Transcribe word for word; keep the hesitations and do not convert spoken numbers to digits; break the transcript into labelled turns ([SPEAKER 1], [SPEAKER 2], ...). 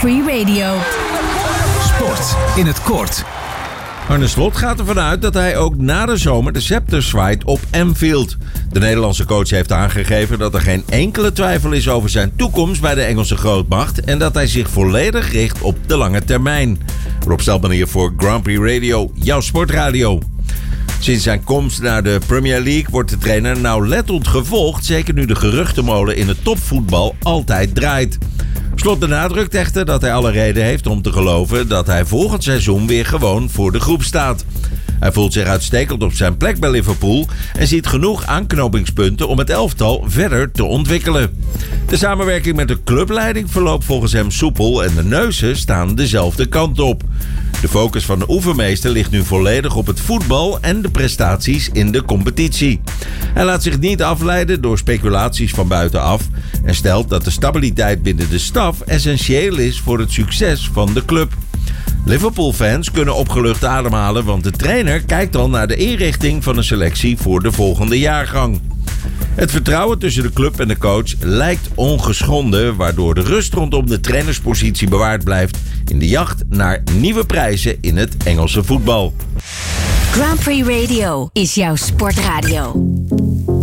[SPEAKER 1] Free Radio.
[SPEAKER 2] Sport in het kort.
[SPEAKER 3] Arne Slot gaat ervan uit dat hij ook na de zomer de scepter zwaait op Anfield. De Nederlandse coach heeft aangegeven dat er geen enkele twijfel is over zijn toekomst bij de Engelse grootmacht en dat hij zich volledig richt op de lange termijn. Rob Stelman hier voor Grand Prix Radio, jouw sportradio. Sinds zijn komst naar de Premier League wordt de trainer nauwlettend gevolgd, zeker nu de geruchtenmolen in het topvoetbal altijd draait. Slot benadrukt echter dat hij alle reden heeft om te geloven dat hij volgend seizoen weer gewoon voor de groep staat. Hij voelt zich uitstekend op zijn plek bij Liverpool en ziet genoeg aanknopingspunten om het elftal verder te ontwikkelen. De samenwerking met de clubleiding verloopt volgens hem soepel en de neuzen staan dezelfde kant op. De focus van de oefenmeester ligt nu volledig op het voetbal en de prestaties in de competitie. Hij laat zich niet afleiden door speculaties van buitenaf en stelt dat de stabiliteit binnen de staf essentieel is voor het succes van de club. Liverpool-fans kunnen opgelucht ademhalen, want de trainer kijkt al naar de inrichting van een selectie voor de volgende jaargang. Het vertrouwen tussen de club en de coach lijkt ongeschonden, waardoor de rust rondom de trainerspositie bewaard blijft in de jacht naar nieuwe prijzen in het Engelse voetbal.
[SPEAKER 1] Grand Prix Radio is jouw sportradio.